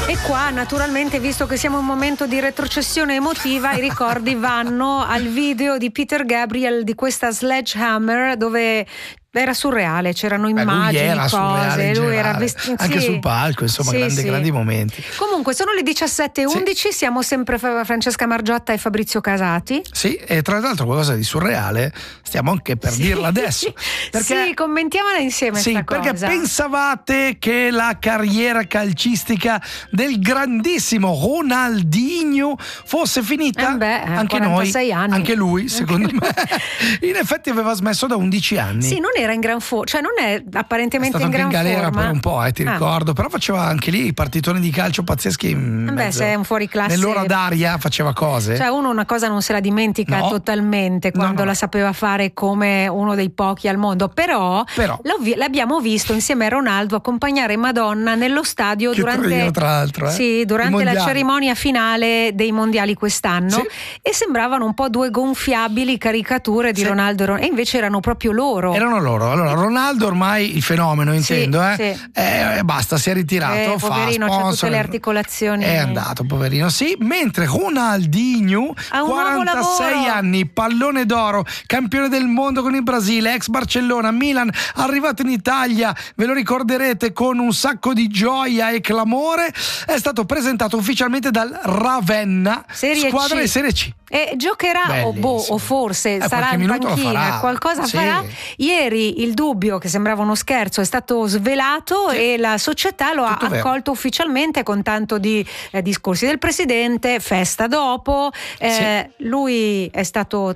E qua naturalmente, visto che siamo in un momento di retrocessione emotiva, i ricordi vanno al video di Peter Gabriel di questa Sledgehammer, dove era surreale, c'erano immagini, lui era cose, lui era anche sul palco, insomma, grandi momenti. Comunque sono le 17:11, siamo sempre Francesca Margiotta e Fabrizio Casati. Sì, e tra l'altro qualcosa di surreale stiamo anche per dirla adesso. Perché, sì, commentiamola insieme sta cosa. Perché pensavate che la carriera calcistica del grandissimo Ronaldinho fosse finita? Anche 46 noi, anni. anche lui, secondo me. In effetti aveva smesso da 11 anni. Sì, non era in gran forma, cioè non è apparentemente in gran forma. È stato in galera per un po', ti ricordo, però faceva anche lì i partitoni di calcio pazzeschi. Se è un fuoriclasse. Nell'ora d'aria faceva cose. Cioè uno una cosa non se la dimentica totalmente quando la sapeva fare come uno dei pochi al mondo, però. L'abbiamo visto insieme a Ronaldo accompagnare Madonna nello stadio durante la cerimonia finale dei mondiali quest'anno, e sembravano un po' due gonfiabili caricature di Ronaldo, e invece erano proprio loro. Erano loro. Allora, Ronaldo ormai il fenomeno, intendo, basta, si è ritirato. Poverino, c'ha tutte le articolazioni. È andato, poverino, mentre Ronaldinho, 46 anni, pallone d'oro, campione del mondo con il Brasile, ex Barcellona, Milan, arrivato in Italia, ve lo ricorderete, con un sacco di gioia e clamore, è stato presentato ufficialmente dal Ravenna, squadra di Serie C. E giocherà o forse sarà in panchina, qualcosa farà. Ieri il dubbio, che sembrava uno scherzo, è stato svelato e la società lo ha accolto ufficialmente, con tanto di discorsi del presidente, festa dopo. Lui è stato